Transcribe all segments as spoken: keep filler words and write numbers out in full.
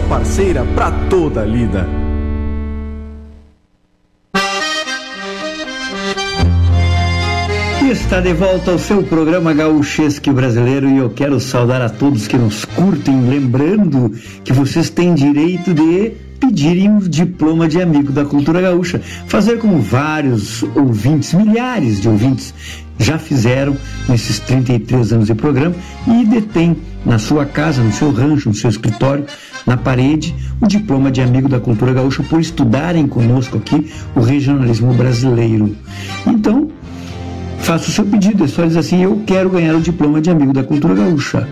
parceira para toda a lida. Está de volta ao seu programa Gaúchesque Brasileiro e eu quero saudar a todos que nos curtem, lembrando que vocês têm direito de pedirem o diploma de amigo da cultura gaúcha, fazer como vários ouvintes, milhares de ouvintes já fizeram nesses trinta e três anos de programa e detém na sua casa, no seu rancho, no seu escritório, na parede, o diploma de amigo da cultura gaúcha por estudarem conosco aqui o regionalismo brasileiro. Então, faça o seu pedido, é só dizer assim: eu quero ganhar o diploma de amigo da cultura gaúcha.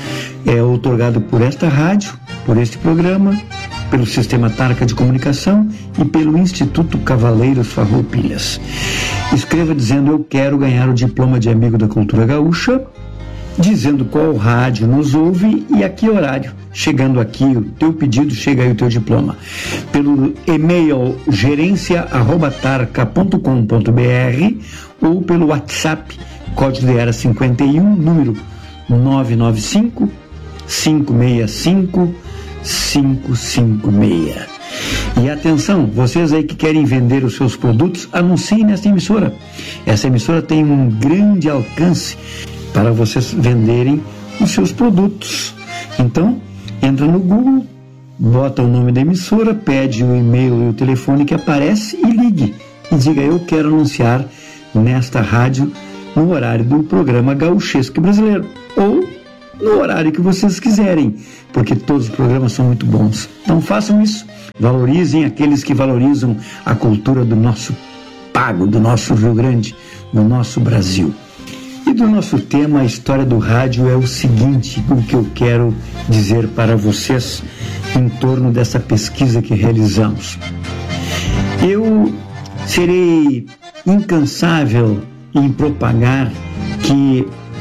É outorgado por esta rádio, por este programa, pelo Sistema Tarca de Comunicação e pelo Instituto Cavaleiros Farroupilhas. Escreva dizendo: eu quero ganhar o diploma de amigo da cultura gaúcha, dizendo qual rádio nos ouve e a que horário. Chegando aqui o teu pedido, chega aí o teu diploma. Pelo e-mail gerência arroba tarca ponto com ponto b r ou pelo WhatsApp, código de área cinquenta e um, número nove nove cinco, cinco seis cinco, cinco cinco seis. E atenção, vocês aí que querem vender os seus produtos, anunciem nessa emissora. Essa emissora tem um grande alcance para vocês venderem os seus produtos. Então, entra no Google, bota o nome da emissora, pede o e-mail e o telefone que aparece e ligue. E diga: eu quero anunciar nesta rádio no horário do programa Gaúchesque Brasileiro. Ou no horário que vocês quiserem, porque todos os programas são muito bons. Então façam isso, valorizem aqueles que valorizam a cultura do nosso pago, do nosso Rio Grande, do nosso Brasil. E do nosso tema, a história do rádio, é o seguinte, o que eu quero dizer para vocês em torno dessa pesquisa que realizamos. Eu serei incansável em propagar que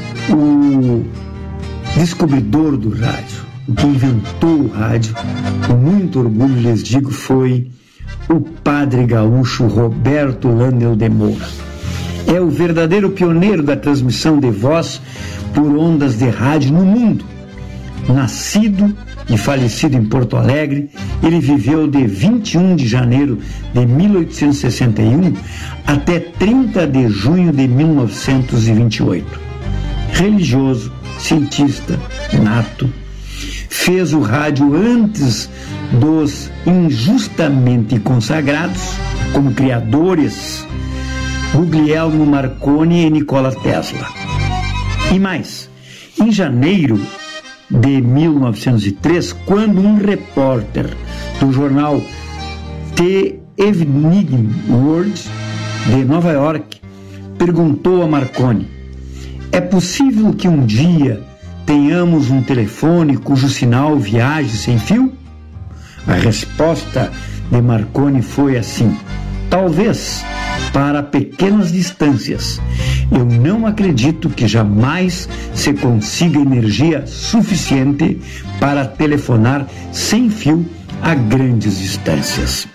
o descobridor do rádio, o que inventou o rádio, com muito orgulho lhes digo, foi o padre gaúcho Roberto Landel de Moura. É o verdadeiro pioneiro da transmissão de voz por ondas de rádio no mundo. Nascido e falecido em Porto Alegre, ele viveu de vinte e um de janeiro de mil oitocentos e sessenta e um até trinta de junho de mil novecentos e vinte e oito. Religioso, cientista, nato, fez o rádio antes dos injustamente consagrados como criadores Guglielmo Marconi e Nikola Tesla. E mais, em janeiro de mil novecentos e três, quando um repórter do jornal The Evening World de Nova York perguntou a Marconi: é possível que um dia tenhamos um telefone cujo sinal viaje sem fio? A resposta de Marconi foi assim: talvez, para pequenas distâncias. Eu não acredito que jamais se consiga energia suficiente para telefonar sem fio a grandes distâncias.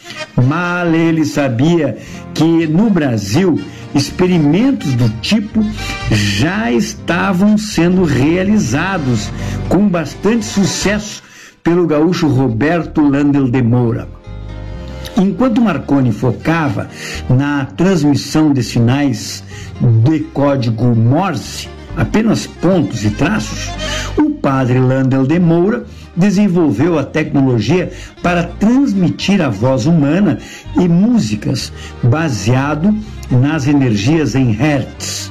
Mal ele sabia que no Brasil experimentos do tipo já estavam sendo realizados com bastante sucesso pelo gaúcho Roberto Landel de Moura. Enquanto Marconi focava na transmissão de sinais de código Morse, apenas pontos e traços, o padre Landel de Moura desenvolveu a tecnologia para transmitir a voz humana e músicas baseado nas energias em hertz.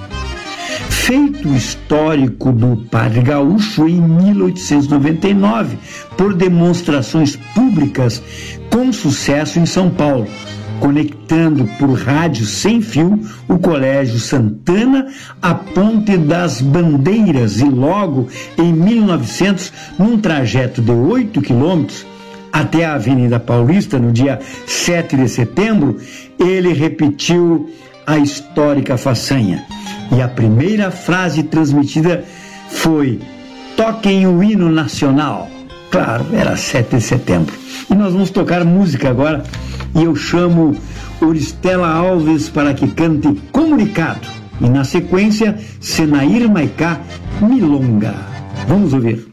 Feito histórico do padre gaúcho em mil oitocentos e noventa e nove por demonstrações públicas com sucesso em São Paulo, conectando por rádio sem fio o Colégio Santana à Ponte das Bandeiras e logo em mil e novecentos, num trajeto de oito quilômetros até a Avenida Paulista, no dia sete de setembro, ele repetiu a histórica façanha. E a primeira frase transmitida foi: toquem o hino nacional. Claro, era sete de setembro. E nós vamos tocar música agora, e eu chamo Oristela Alves para que cante Comunicado. E na sequência, Senair Maicá, Milonga. Vamos ouvir.